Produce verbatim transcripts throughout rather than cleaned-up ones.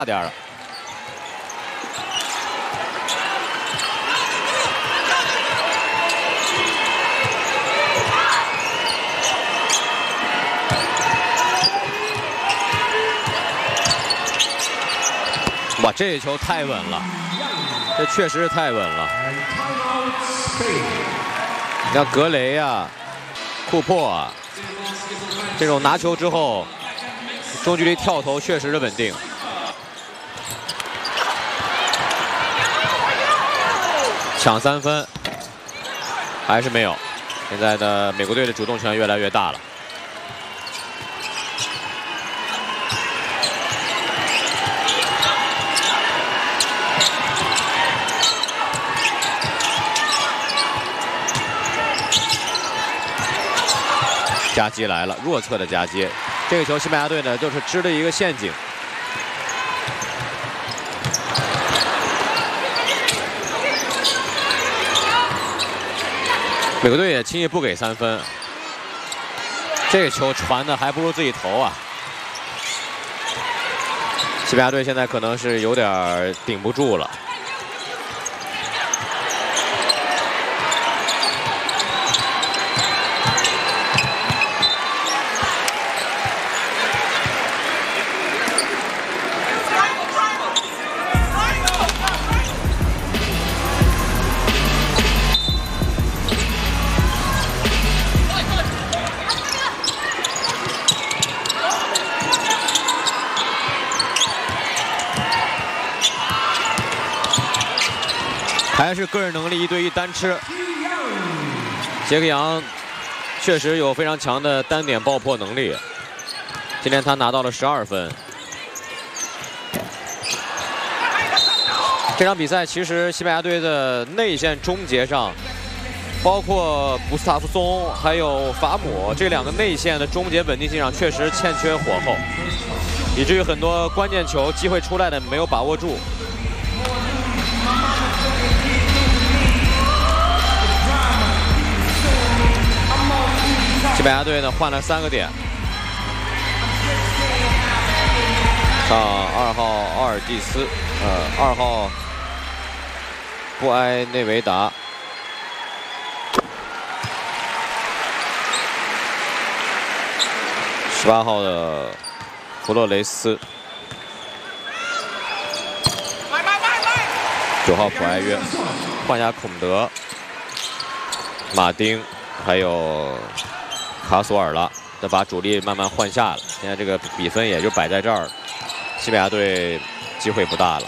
点了。哇，这球太稳了，这确实是太稳了。你看格雷啊、库珀啊，这种拿球之后中距离跳投确实是稳定。抢三分还是没有，现在的美国队的主动权越来越大了。 夹击来了，弱侧的夹击。这个球，西班牙队呢就是织了一个陷阱。美国队也轻易不给三分。这个球传的还不如自己投啊！西班牙队现在可能是有点顶不住了。 还是个人能力一对一单吃。杰克杨确实有非常强的单点爆破能力，今天他拿到了十二分。这场比赛其实西班牙队的内线终结上，包括古斯塔夫松还有法姆这两个内线的终结稳定性上确实欠缺火候，以至于很多关键球机会出来的没有把握住。 西班牙队呢换了三个点，上二号奥尔蒂斯，呃，二号布埃内维达，十八号的弗洛雷斯，九号普埃约，换下孔德、马丁，还有。 卡索尔了，那把主力慢慢换下了。现在这个比分也就摆在这儿，西班牙队机会不大了。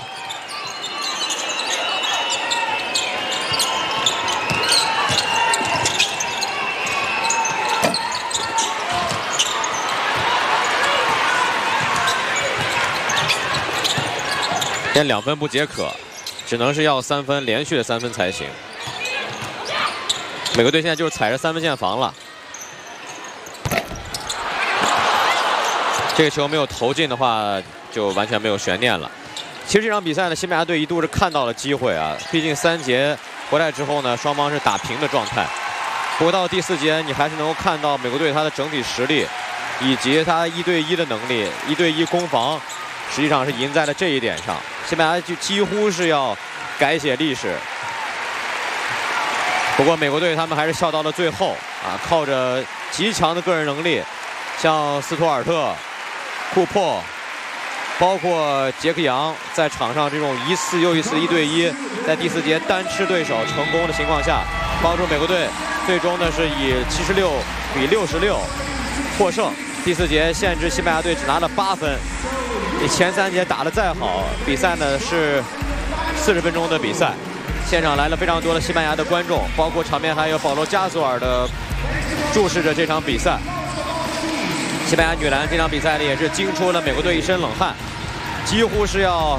现在两分不解渴，只能是要三分，连续的三分才行。美国队现在就是踩着三分线防了。 这个球没有投进的话，就完全没有悬念了。其实这场比赛呢，西班牙队一度是看到了机会啊，毕竟三节回来之后呢，双方是打平的状态。不过到第四节，你还是能够看到美国队他的整体实力，以及他一对一的能力，一对一攻防，实际上是赢在了这一点上。西班牙就几乎是要改写历史。不过美国队他们还是笑到了最后啊，靠着极强的个人能力，像斯图尔特。 库珀，包括杰克杨在场上这种一次又一次一对一，在第四节单吃对手成功的情况下，帮助美国队最终呢是以七十六比六十六获胜。第四节限制西班牙队只拿了八分。你前三节打得再好，比赛呢是四十分钟的比赛，现场来了非常多的西班牙的观众，包括场边还有保罗加索尔的注视着这场比赛。 西班牙女篮这场比赛里也是惊出了美国队一身冷汗，几乎是要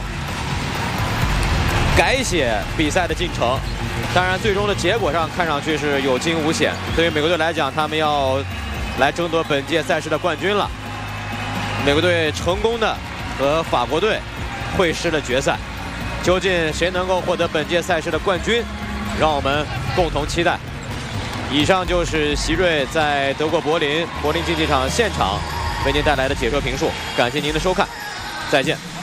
改写比赛的进程。当然，最终的结果上看上去是有惊无险。对于美国队来讲，他们要来争夺本届赛事的冠军了。美国队成功的和法国队会师了决赛，究竟谁能够获得本届赛事的冠军？让我们共同期待。 以上就是席瑞在德国柏林柏林竞技场现场为您带来的解说评述，感谢您的收看，再见。